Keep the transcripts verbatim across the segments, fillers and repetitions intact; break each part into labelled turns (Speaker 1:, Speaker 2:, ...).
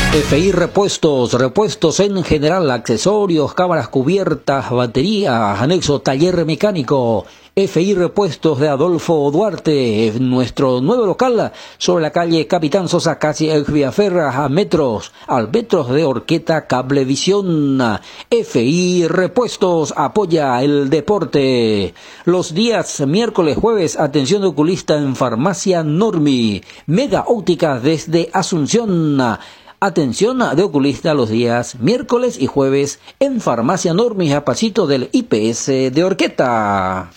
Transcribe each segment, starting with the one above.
Speaker 1: F I Repuestos, repuestos en general, accesorios, cámaras cubiertas, baterías, anexo taller mecánico. F I Repuestos de Adolfo Duarte, nuestro nuevo local sobre la calle Capitán Sosa, casi el Villaferra, a metros, al metros de Orqueta Cablevisión. F I Repuestos apoya el deporte. Los días miércoles, jueves, atención de oculista en Farmacia Normi. Mega Óptica desde Asunción. Atención de oculista los días miércoles y jueves en Farmacia Normi, a pasito del I P S de Orqueta.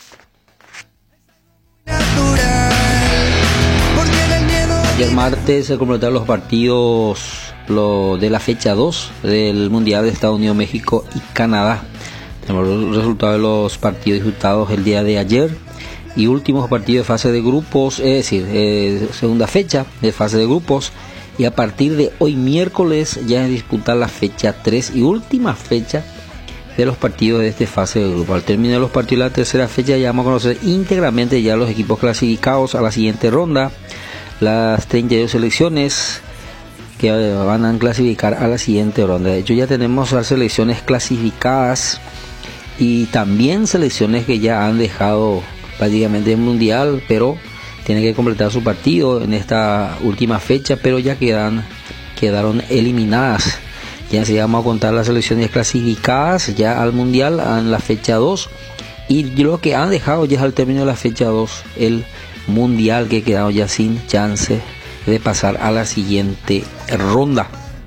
Speaker 1: Ayer martes se completaron los partidos lo de la fecha dos del Mundial de Estados Unidos, México y Canadá. Tenemos los resultados de los partidos disputados el día de ayer y últimos partidos de fase de grupos, es decir, eh, segunda fecha de fase de grupos. Y a partir de hoy miércoles ya es disputar la fecha tres y última fecha de los partidos de esta fase de grupo. Al término de los partidos de la tercera fecha ya vamos a conocer íntegramente ya los equipos clasificados a la siguiente ronda, las treinta y dos selecciones que van a clasificar a la siguiente ronda. De hecho ya tenemos las selecciones clasificadas y también selecciones que ya han dejado prácticamente el mundial, pero tienen que completar su partido en esta última fecha, pero ya quedan, quedaron eliminadas. Ya se vamos a contar las selecciones clasificadas ya al mundial en la fecha dos y lo que han dejado ya al término de la fecha dos el mundial, que quedaron ya sin chance de pasar a la siguiente ronda.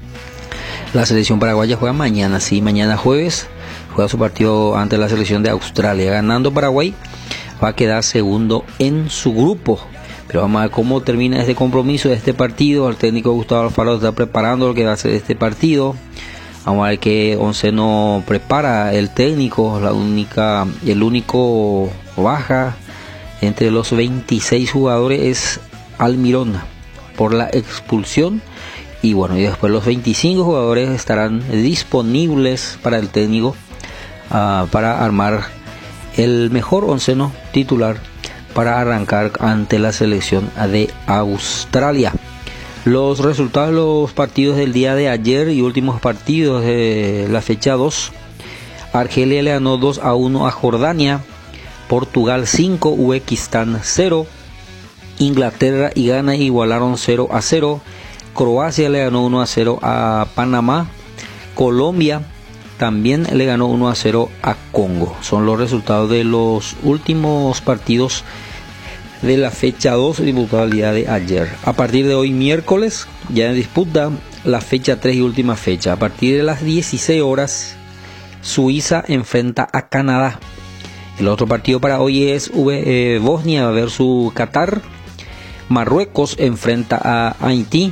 Speaker 1: La selección paraguaya juega mañana, sí, mañana jueves juega su partido ante la selección de Australia. Ganando Paraguay va a quedar segundo en su grupo. Pero vamos a ver cómo termina este compromiso, de este partido. El técnico Gustavo Alfaro está preparando lo que va a ser este partido. Vamos a ver qué onceno prepara el técnico. La única, el único baja entre los veintiséis jugadores es Almirón por la expulsión. Y bueno, y después los veinticinco jugadores estarán disponibles para el técnico uh, para armar el mejor onceno titular para arrancar ante la selección de Australia. Los resultados de los partidos del día de ayer y últimos partidos de la fecha dos. Argelia le ganó dos a uno a Jordania, Portugal cinco, Uzbekistán cero, Inglaterra y Ghana igualaron cero a cero, Croacia le ganó uno a cero a Panamá, Colombia también le ganó uno a cero a Congo. Son los resultados de los últimos partidos de la fecha dos disputada el día de ayer. A partir de hoy miércoles ya en disputa la fecha tres y última fecha. A partir de las dieciséis horas Suiza enfrenta a Canadá. El otro partido para hoy es eh, Bosnia versus Qatar. Marruecos enfrenta a Haití.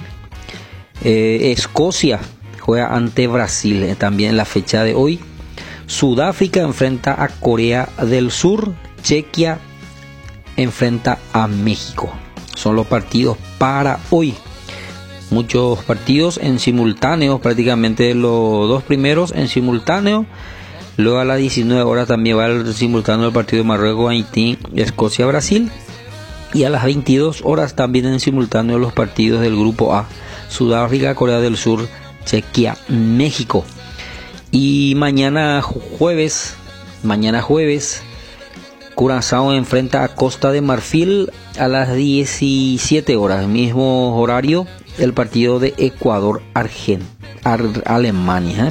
Speaker 1: Eh, Escocia juega ante Brasil, eh, también en la fecha de hoy. Sudáfrica enfrenta a Corea del Sur. Chequia enfrenta a México. Son los partidos para hoy. Muchos partidos en simultáneo, prácticamente los dos primeros en simultáneo. Luego a las diecinueve horas también va el simultáneo del partido de Marruecos, Haití, Escocia, Brasil. Y a las veintidós horas también en simultáneo los partidos del grupo A: Sudáfrica, Corea del Sur, Chequia, México. Y mañana jueves, mañana jueves, Curazao enfrenta a Costa de Marfil a las diecisiete horas, mismo horario, el partido de Ecuador, Argentina, Alemania. ¿eh?